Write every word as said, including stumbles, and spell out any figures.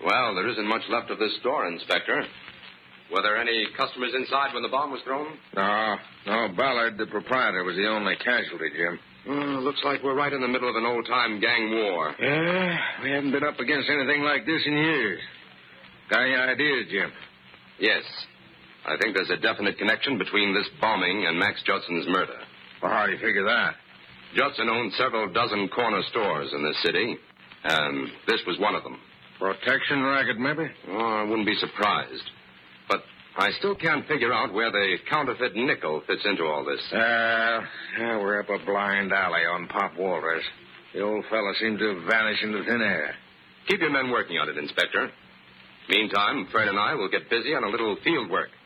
Well, there isn't much left of this store, Inspector. Were there any customers inside when the bomb was thrown? No, no. Ballard, the proprietor, was the only casualty, Jim. Oh, looks like we're right in the middle of an old-time gang war. Yeah, we haven't been up against anything like this in years. Got any ideas, Jim? Yes. I think there's a definite connection between this bombing and Max Judson's murder. Well, how do you figure that? Judson owned several dozen corner stores in this city, and this was one of them. Protection racket, maybe? Oh, I wouldn't be surprised. But I still can't figure out where the counterfeit nickel fits into all this. Uh, yeah, we're up a blind alley on Pop Walters. The old fella seemed to vanish into thin air. Keep your men working on it, Inspector. Meantime, Fred and I will get busy on a little field work.